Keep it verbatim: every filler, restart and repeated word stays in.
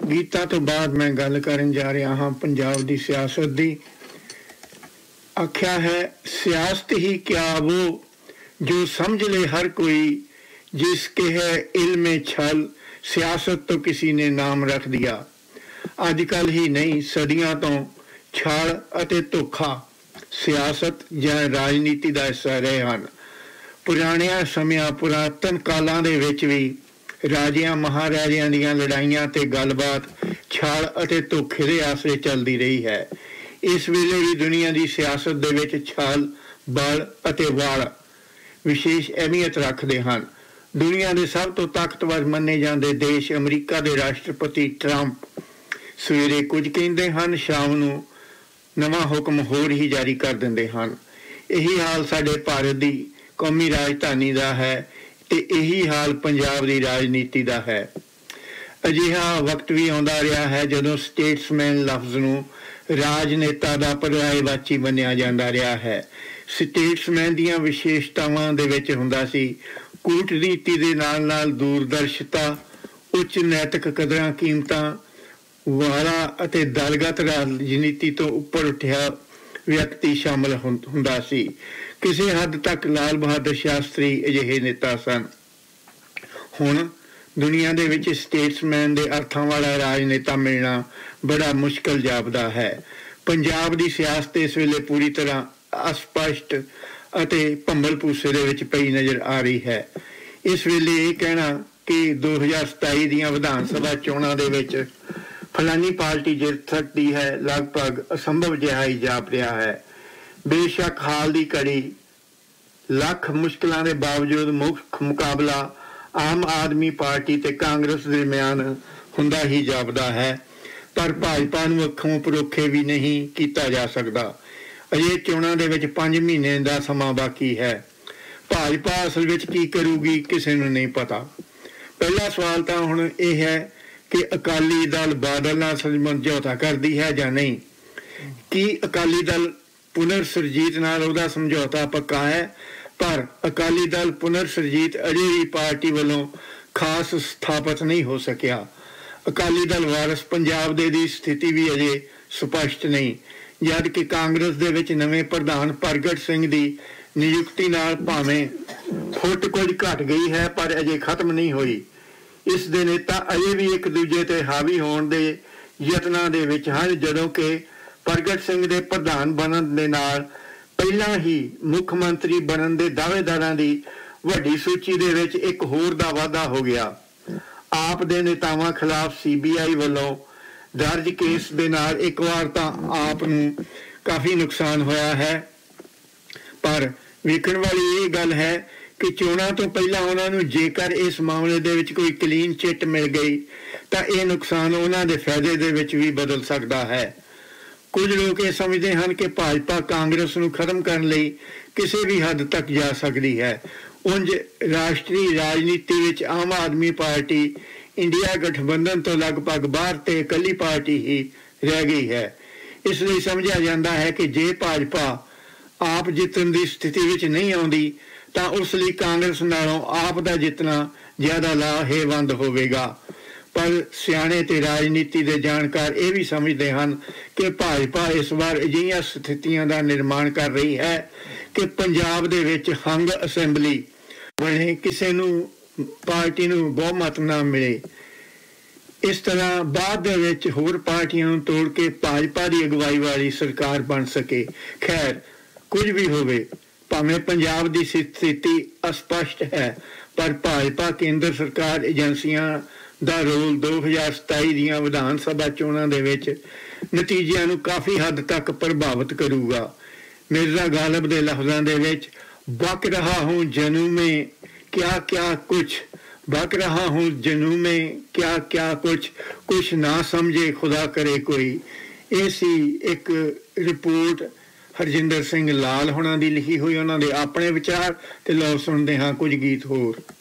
गीता तो बाद मैं गल करन जा रहा हाँ पंजाब दी सियासत दी। आख्या है सियासत ही क्या वो जो समझ ले हर कोई, जिसके है इल्म छल सियासत तो किसी ने नाम रख दिया। अजकल ही नहीं सदियां तो छल अते धोखा सियासत या राजनीति का हिस्सा रहे हैं। पुराणिया समियां पुरातन कालों दे विच भी राजियां महाराजियां दीयां लड़ाइयां ते गलबात छल अते धोखे दे आसरे चलती रही है। इस वेले भी दुनिया की सियासत दे विच छल बल अते वाल विशेष अहमियत रखते हैं। दुनिया के सब तो ताकतवर मन्ने जाते देश अमरीका के राष्ट्रपति ट्रंप सवेरे कुछ कहते हैं, शाम नूं नवा हुक्म होर ही जारी कर देंदे हैं। यही हाल साडे भारत की कौमी राजधानी का है ते यही हाल पंजाब की राजनीति का है। अजिहा वक्त भी आउंदा रहा है जदों स्टेट्समैन लफ्ज़ नूं राजनेता का पर्यायवाची मन्निया जांदा रहा है। स्टेट्समैन दीयां विशेषतावां दे विच हुंदा सी कूटनीति दे नाल नाल दूरदर्शिता, उच्च नैतिक कदरां कीमतां वाला अते दलगत राजनीति तो उपर उठिया व्यक्ति शामिल हुंदा सी। किसी हद तक लाल बहादुर शास्त्री अजिहे नेता सन। हुण दुनिया दे विच स्टेट्समैन दे अर्थां वाला राजनेता मिलना बड़ा मुश्किल जापदा है। पंजाब दी सियासत इस वेले पूरी तरह अस्पष्ट अते भंबल भूसे दे विच पई नज़र आ रही है। इस वेले ये कहना कि दो हज़ार सताई दीयां विधान सभा चोणां दे विच फलानी पार्टी जित सकती है लगभग असंभव जिहा ही जाप रहा है। बेशक हाल की घड़ी लख मुश्किलों के बावजूद मुख्य मुकाबला आम आदमी पार्टी ते कांग्रेस दरम्यान हुंदा ही जापदा है, पर भाजपा नूं अखों परोखे भी नहीं किया जा सकता। अजे चोणां दे विच पांच महीने का समा बाकी है। भाजपा असल विच की करूगी किसी नूं नहीं पता। पहला सवाल तो हुण यह है कि अकाली दल बादल नाल समझौता करती है या नहीं। कि अकाली दल पुनर सुरजीत नाल उहदा समझौता पक्का है, पर अकाली दल पुनर सुरजीत अजे भी पार्टी वालों खास स्थापित नहीं हो सकिया। अकाली दल वारस पंजाब दे दी स्थिति भी अजे स्पष्ट नहीं, जबकि कांग्रेस दे विच नवे प्रधान प्रगट सिंह दी नियुक्ति नाल भावें फुट कुछ घट गई है, पर अजे खत्म नहीं हुई। इस दे नेता अजे भी एक दूजे ते हावी होण दे यत्नां दे विच हन, जदों कि प्रगट सिंह दे प्रधान बनन दे नाल पहलां ही मुख मंत्री बनन दे दावेदारां दी वड्डी सूची दे विच एक होर दा वाधा हो गया। आप दे नेतावां खिलाफ सी बी आई वालों दर्ज केस दे नाल एक बार तां आप नूं काफ़ी नुकसान होया है, पर वेखण वाली ये गल है कि चोणां तो पहला उन्होंने जेकर इस मामले दे विच कोई क्लीन चिट मिल गई तो यह नुकसान उन्हों दे फायदे दे विच भी बदल सकता है। कुछ लोग ये समझते हैं कि भाजपा कांग्रेस नूं खत्म करने लई किसी भी हद तक जा सकती है। उंज राष्ट्रीय राजनीति विच आम आदमी पार्टी इंडिया गठबंधन तो लगभग बाहर ते इकली पार्टी ही रह गई है। इसलिए समझा जाता है कि जे भाजपा आप जितन की स्थिति विच नहीं आउंदी तां उस लई कांग्रेस नालों आप दा जितना ज्यादा लाहेवंद होवेगा। पर सियाणे ते राजनीति के जानकार ये भी समझते हैं कि भाजपा इस बार अजिहियां स्थितियां का निर्माण कर रही है कि पंजाब दे विच हंग असैंबली बने, किसी नूं पार्टी नूं बहुमत ना मिले। इस तरह बाद दे विच होर पार्टियां नूं तोड़ के भाजपा की अगवाई वाली सरकार बन सके। खैर कुछ भी होवे, भावें पंजाब की स्थिति अस्पष्ट है, पर भाजपा केंद्र सरकार एजेंसियां दा रोल दो हज़ार सताई दीयां विधान सभा चोणां दे विच नतीजिਆਂ ਨੂੰ काफ़ी हद तक प्रभावित करूगा। मिर्जा गालिब दे लफ्ज़ां दे विच बक रहा हूँ जनू में क्या क्या कुछ, बक रहा हूँ जनू में क्या क्या कुछ, कुछ ना समझे खुदा करे कोई। ये सी एक रिपोर्ट हरजिंदर सिंह लाल होना दी लिखी हुई, उन्होंने अपने विचार ते लो सुनते हाँ कुछ गीत होर।